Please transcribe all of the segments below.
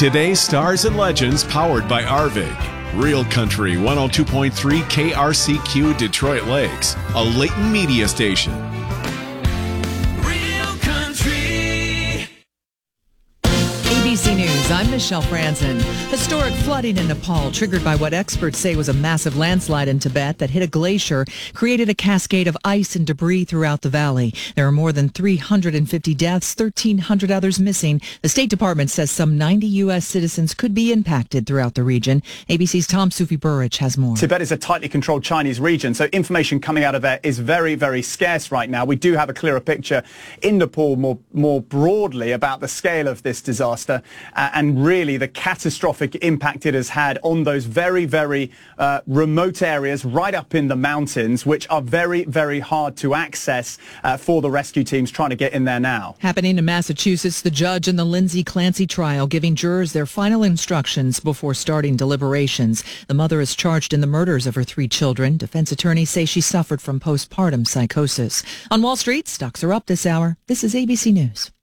Today's Stars and Legends powered by Arvig. Real Country 102.3 KRCQ Detroit Lakes, a Leighton Media station. Real Country. ABC News, I'm Michelle Franzen. Historic flooding in Nepal, triggered by what experts say was a massive landslide in Tibet that hit a glacier, created a cascade of ice and debris throughout the valley. There are more than 350 deaths, 1,300 others missing. The State Department says some 90 U.S. citizens could be impacted throughout the region. ABC's Tom Sufi-Burrich has more. Tibet is a tightly controlled Chinese region, so information coming out of there is very, very scarce right now. We do have a clearer picture in Nepal more broadly about the scale of this disaster and really the catastrophic impact it has had on those very, very remote areas right up in the mountains, which are very, very hard to access for the rescue teams trying to get in there now. Happening in Massachusetts, the judge in the Lindsay Clancy trial giving jurors their final instructions before starting deliberations. The mother is charged in the murders of her 3 children. Defense attorneys say she suffered from postpartum psychosis. On Wall Street, stocks are up this hour. This is ABC News.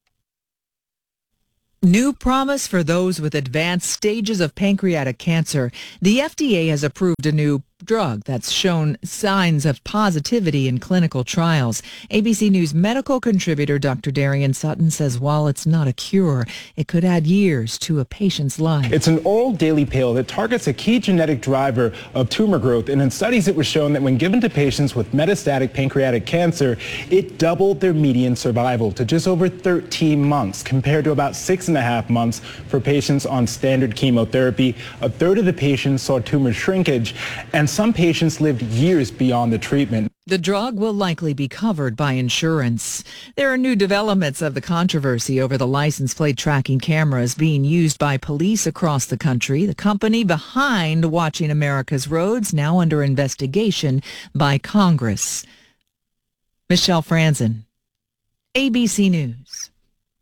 New promise for those with advanced stages of pancreatic cancer. The FDA has approved a new drug that's shown signs of positivity in clinical trials. ABC News medical contributor Dr. Darian Sutton says while it's not a cure, it could add years to a patient's life. It's an oral daily pill that targets a key genetic driver of tumor growth, and in studies it was shown that when given to patients with metastatic pancreatic cancer, it doubled their median survival to just over 13 months compared to about 6.5 months for patients on standard chemotherapy. A third of the patients saw tumor shrinkage, and some patients lived years beyond the treatment. The drug will likely be covered by insurance. There are new developments of the controversy over the license plate tracking cameras being used by police across the country. The company behind Watching America's Roads now under investigation by Congress. Michelle Franzen, ABC News.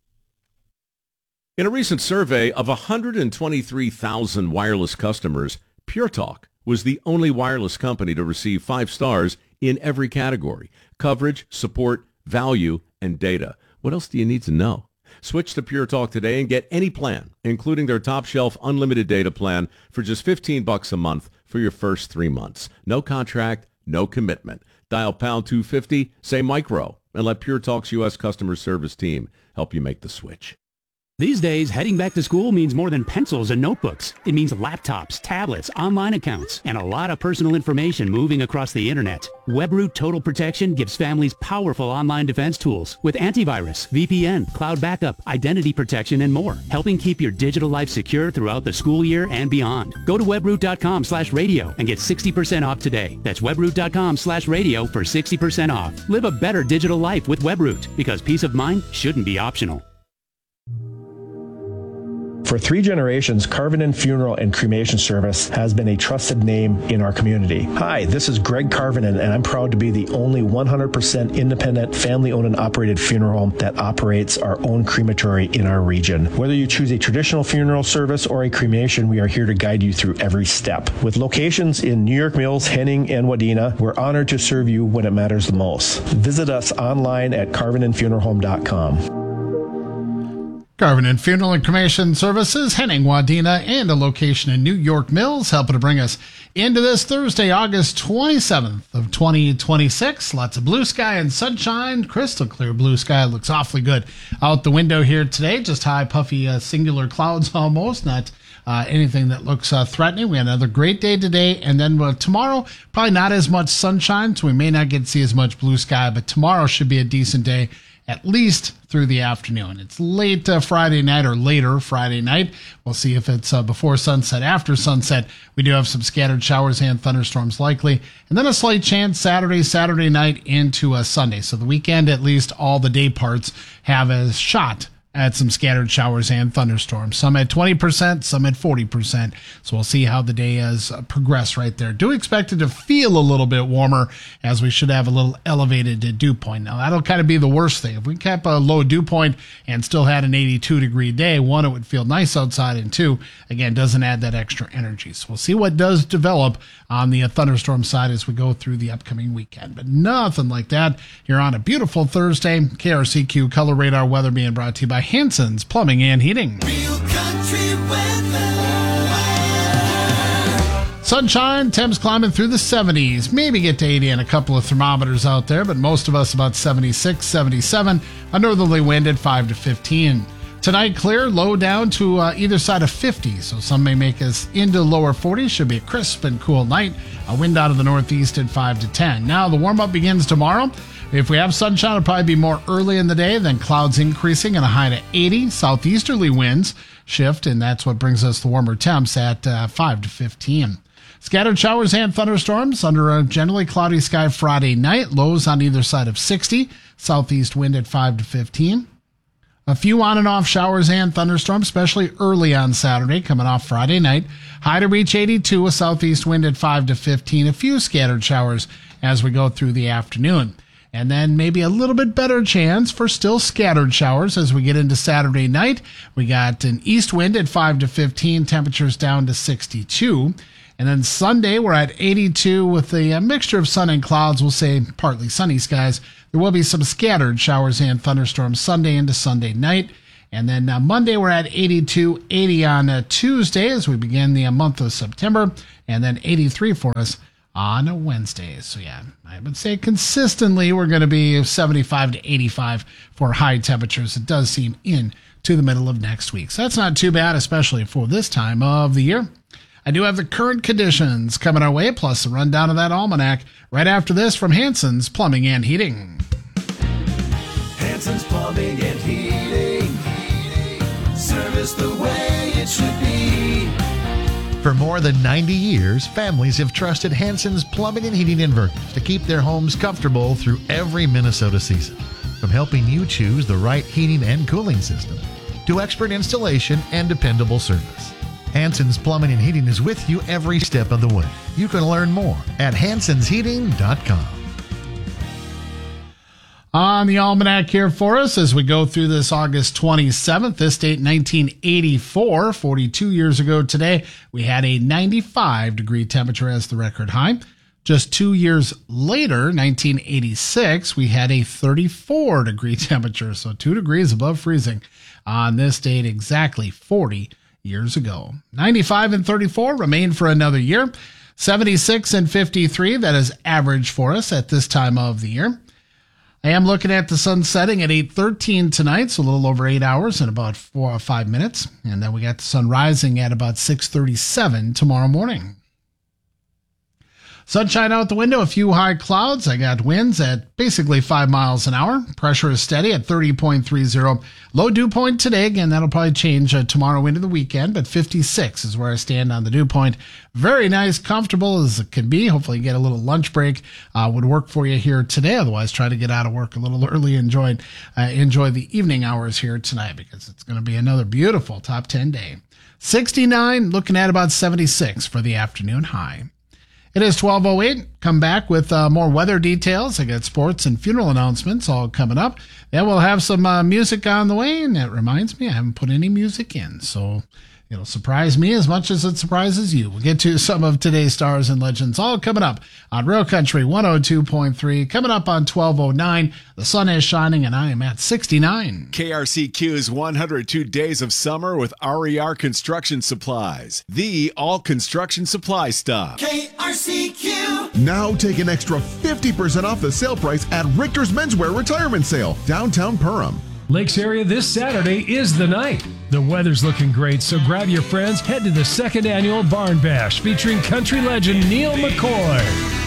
In a recent survey of 123,000 wireless customers, Pure Talk was the only wireless company to receive 5 stars in every category: coverage, support, value, and data. What else do you need to know? Switch to Pure Talk today and get any plan, including their top shelf unlimited data plan for just $15 a month for your first 3 months. No contract, no commitment. Dial pound 250, say micro, and let Pure Talk's U.S. customer service team help you make the switch. These days, heading back to school means more than pencils and notebooks. It means laptops, tablets, online accounts, and a lot of personal information moving across the internet. WebRoot Total Protection gives families powerful online defense tools with antivirus, VPN, cloud backup, identity protection, and more, helping keep your digital life secure throughout the school year and beyond. Go to webroot.com/radio and get 60% off today. That's webroot.com/radio for 60% off. Live a better digital life with WebRoot, because peace of mind shouldn't be optional. For 3 generations, Carvinen Funeral and Cremation Service has been a trusted name in our community. Hi, this is Greg Carvinen, and I'm proud to be the only 100% independent, family-owned and operated funeral home that operates our own crematory in our region. Whether you choose a traditional funeral service or a cremation, we are here to guide you through every step. With locations in New York Mills, Henning, and Wadena, we're honored to serve you when it matters the most. Visit us online at carvinenfuneralhome.com. Carvinen Funeral and Cremation Services, Henning, Wadena, and a location in New York Mills, helping to bring us into this Thursday, August 27th of 2026. Lots of blue sky and sunshine, crystal clear blue sky. Looks awfully good out the window here today. Just high, puffy, singular clouds almost, not anything that looks threatening. We had another great day today, and then tomorrow, probably not as much sunshine, so we may not get to see as much blue sky, but tomorrow should be a decent day, at least through the afternoon. It's late Friday night or later Friday night. We'll see if it's before sunset, after sunset. We do have some scattered showers and thunderstorms likely. And then a slight chance Saturday night into Sunday. So the weekend, at least all the day parts have a shot at some scattered showers and thunderstorms. Some at 20%, some at 40%. So we'll see how the day has progressed right there. Do expect it to feel a little bit warmer, as we should have a little elevated dew point. Now, that'll kind of be the worst thing. If we kept a low dew point and still had an 82-degree day, 1, it would feel nice outside, and 2, again, doesn't add that extra energy. So we'll see what does develop on the thunderstorm side as we go through the upcoming weekend. But nothing like that here on a beautiful Thursday. KRCQ Color Radar weather being brought to you by Hanson's Plumbing and Heating. Real Country Weather. Sunshine, temps climbing through the 70s. Maybe get to 80 and a couple of thermometers out there, but most of us about 76, 77. A northerly wind at 5 to 15. Tonight, clear, low down to either side of 50, so some may make us into lower 40s. Should be a crisp and cool night. A wind out of the northeast at 5 to 10. Now, the warm-up begins tomorrow. If we have sunshine, it'll probably be more early in the day, then clouds increasing and a high to 80. Southeasterly winds shift, and that's what brings us the warmer temps at 5 to 15. Scattered showers and thunderstorms under a generally cloudy sky Friday night. Lows on either side of 60. Southeast wind at 5 to 15. A few on and off showers and thunderstorms, especially early on Saturday, coming off Friday night. High to reach 82, a southeast wind at 5 to 15. A few scattered showers as we go through the afternoon. And then maybe a little bit better chance for still scattered showers as we get into Saturday night. We got an east wind at 5 to 15, temperatures down to 62. And then Sunday, we're at 82 with a mixture of sun and clouds. We'll say partly sunny skies. There will be some scattered showers and thunderstorms Sunday into Sunday night. And then Monday, we're at 82, 80 on Tuesday as we begin the month of September. And then 83 for us on Wednesday. So yeah, I would say consistently we're going to be 75 to 85 for high temperatures. It does seem into the middle of next week. So that's not too bad, especially for this time of the year. I do have the current conditions coming our way, plus a rundown of that almanac right after this from Hanson's Plumbing and Heating. Hanson's Plumbing and Heating. Service the way it should be. For more than 90 years, families have trusted Hanson's Plumbing and Heating Inverters to keep their homes comfortable through every Minnesota season. From helping you choose the right heating and cooling system to expert installation and dependable service, Hanson's Plumbing and Heating is with you every step of the way. You can learn more at hansonsheating.com. On the almanac here for us as we go through this August 27th, this date 1984, 42 years ago today, we had a 95-degree temperature as the record high. Just 2 years later, 1986, we had a 34-degree temperature, so 2 degrees above freezing on this date exactly 40 years ago. 95 and 34 remain for another year. 76 and 53, that is average for us at this time of the year. I am looking at the sun setting at 8:13 tonight, so a little over 8 hours and about 4 or 5 minutes. And then we got the sun rising at about 6:37 tomorrow morning. Sunshine out the window, a few high clouds. I got winds at basically 5 miles an hour. Pressure is steady at 30.30. Low dew point today. Again, that'll probably change tomorrow into the weekend, but 56 is where I stand on the dew point. Very nice, comfortable as it can be. Hopefully you get a little lunch break. Would work for you here today. Otherwise, try to get out of work a little early. Enjoy the evening hours here tonight because it's going to be another beautiful top 10 day. 69, looking at about 76 for the afternoon high. It is 12:08. Come back with more weather details. I got sports and funeral announcements all coming up. Then we'll have some music on the way. And it reminds me, I haven't put any music in. So it'll surprise me as much as it surprises you. We'll get to some of today's stars and legends all coming up on Real Country 102.3. Coming up on 12:09. The sun is shining and I am at 69. KRCQ's 102 Days of Summer with RER Construction Supplies. The all construction supply stop. KRCQ. Now take an extra 50% off the sale price at Richter's Menswear Retirement Sale, downtown Perham. Lakes area this Saturday is the night. The weather's looking great, so grab your friends, head to the second annual Barn Bash featuring country legend Neil McCoy.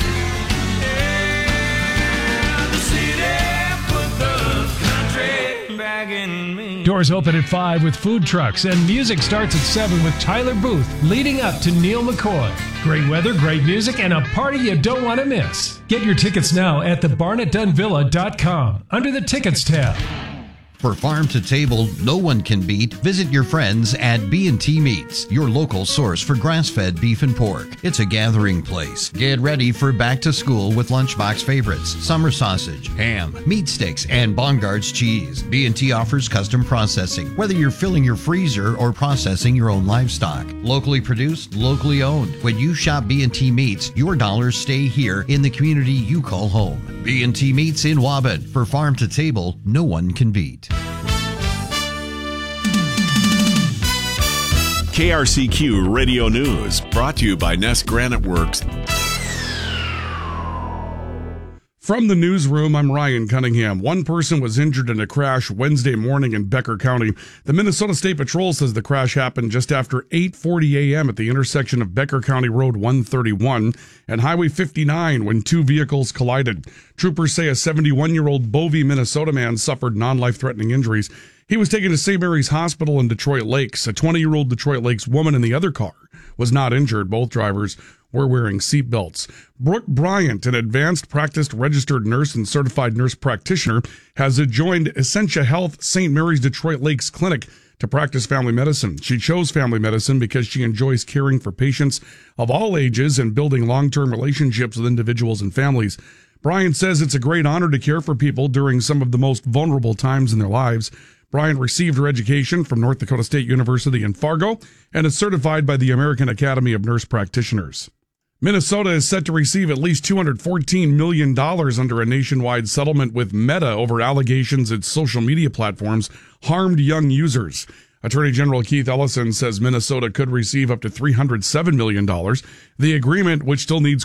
Doors open at 5 with food trucks, and music starts at 7 with Tyler Booth leading up to Neil McCoy. Great weather, great music, and a party you don't want to miss. Get your tickets now at thebarnettdunvilla.com under the Tickets tab. For farm to table, no one can beat. Visit your friends at B&T Meats, your local source for grass-fed beef and pork. It's a gathering place. Get ready for back to school with lunchbox favorites, summer sausage, ham, meat sticks, and Bongart's cheese. B&T offers custom processing, whether you're filling your freezer or processing your own livestock. Locally produced, locally owned. When you shop B&T Meats, your dollars stay here in the community you call home. B&T Meats in Waubun. For farm to table, no one can beat. KRCQ Radio News, brought to you by Nest Granite Works. From the newsroom, I'm Ryan Cunningham. One person was injured in a crash Wednesday morning in Becker County. The Minnesota State Patrol says the crash happened just after 8:40 a.m. at the intersection of Becker County Road 131 and Highway 59 when two vehicles collided. Troopers say a 71-year-old Bovey, Minnesota man suffered non-life-threatening injuries. He was taken to St. Mary's Hospital in Detroit Lakes. A 20-year-old Detroit Lakes woman in the other car was not injured. Both drivers were wearing seatbelts. Brooke Bryant, an advanced practiced registered nurse and certified nurse practitioner, has joined Essentia Health St. Mary's Detroit Lakes Clinic to practice family medicine. She chose family medicine because she enjoys caring for patients of all ages and building long-term relationships with individuals and families. Bryant says it's a great honor to care for people during some of the most vulnerable times in their lives. Bryant received her education from North Dakota State University in Fargo and is certified by the American Academy of Nurse Practitioners. Minnesota is set to receive at least $214 million under a nationwide settlement with Meta over allegations its social media platforms harmed young users. Attorney General Keith Ellison says Minnesota could receive up to $307 million. The agreement, which still needs